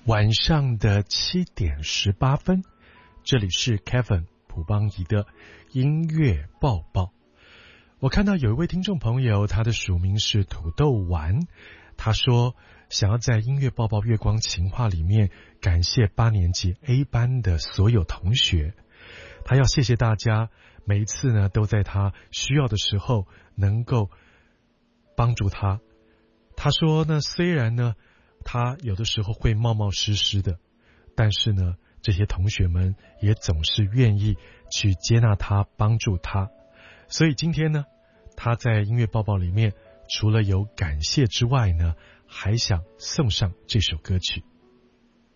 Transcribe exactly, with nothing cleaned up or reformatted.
晚上的七点十八分，这里是 Kevin 朴邦仪的音乐报报。我看到有一位听众朋友，他的署名是土豆丸，他说想要在音乐报报月光情话里面感谢八年级 A 班的所有同学，他要谢谢大家每一次呢都在他需要的时候能够帮助他。他说呢，虽然呢他有的时候会冒冒失失的，但是呢这些同学们也总是愿意去接纳他，帮助他。所以今天呢，他在音乐报报里面除了有感谢之外呢，还想送上这首歌曲。